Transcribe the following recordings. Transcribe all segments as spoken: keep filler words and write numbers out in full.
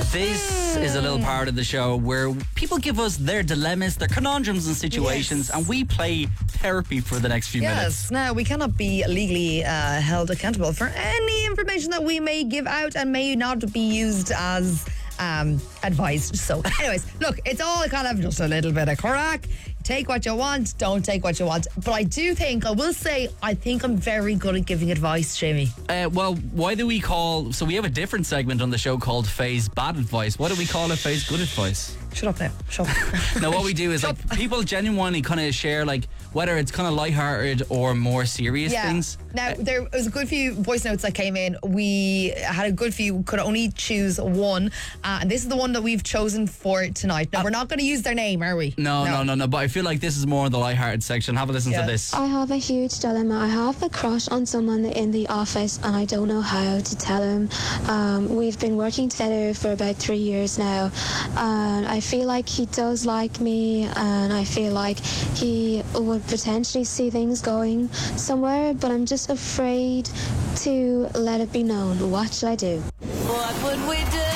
This is a little part of the show where people give us their dilemmas, their conundrums and situations, Yes. and we play therapy for the next few Yes, minutes. now we cannot be legally uh, held accountable for any information that we may give out and may not be used as um, advised. So, anyways, look, it's all kind of just a little bit of crack. Take what you want, don't take what you want. But I do think, I will say, I think I'm very good at giving advice, Jamie. Uh, well, why do we call... So we have a different segment on the show called Faye's Bad Advice. Why do we call it Faye's Good Advice? Shut up now. Shut up. Now, what we do is, like, people genuinely kind of share, like, whether it's kind of lighthearted or more serious Yeah. things. Now, there was a good few voice notes that came in. We had a good few, could only choose one. Uh, and this is the one that we've chosen for tonight. Now, we're not going to use their name, are we? No, no, no, no. But I feel like this is more in the lighthearted section. Have a listen Yeah. to this. I have a huge dilemma. I have a crush on someone in the office and I don't know how to tell him. Um, we've been working together for about three years now and I feel like he does like me and I feel like he would potentially see things going somewhere, but I'm just afraid to let it be known. What should I do? What would we do?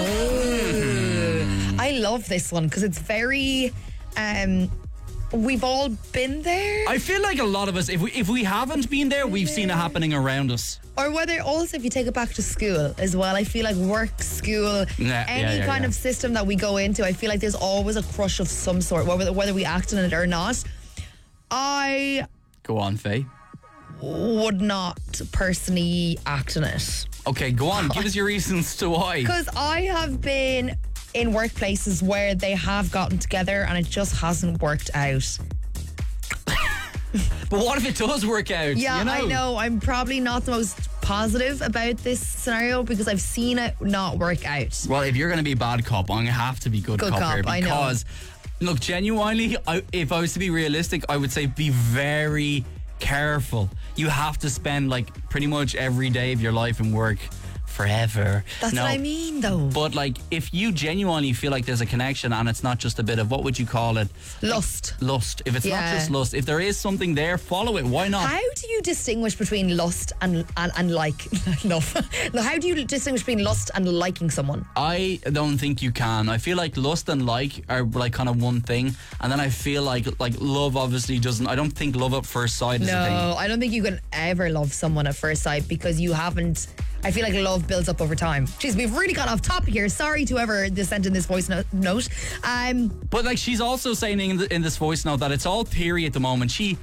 I love this one because it's very... Um, we've all been there. I feel like a lot of us, if we if we haven't been there, we've seen it happening around us. Or whether also if you take it back to school as well, I feel like work, school, Yeah, any yeah, yeah, kind yeah. of system that we go into, I feel like there's always a crush of some sort, whether, whether we act on it or not. I Go on, Faye. would not personally act on it. Okay, go on. Give us your reasons to why. Because I have been in workplaces where they have gotten together and it just hasn't worked out. But what if it does work out? Yeah, you know? I know. I'm probably not the most positive about this scenario because I've seen it not work out. Well, if you're going to be bad cop, I'm going to have to be good, Good cop, cop, here I know. because, look, genuinely, I, if I was to be realistic, I would say be very careful. You have to spend like pretty much every day of your life in work forever. That's No, what I mean, though. But like, if you genuinely feel like there's a connection and it's not just a bit of, what would you call it? Lust. Lust. If it's not Yeah. just lust, if there is something there, follow it. Why not? How do you distinguish between lust and and, and like love? No, how do you distinguish between lust and liking someone? I don't think you can. I feel like lust and like are like kind of one thing, and then I feel like like love obviously doesn't. I don't think love at first sight is a thing. No, I don't think you can ever love someone at first sight because you haven't. I feel like love builds up over time. Jeez, we've really got off topic here. Sorry to whoever sent in this voice no- note. Um, But like, she's also saying in, the, in this voice note that it's all theory at the moment. She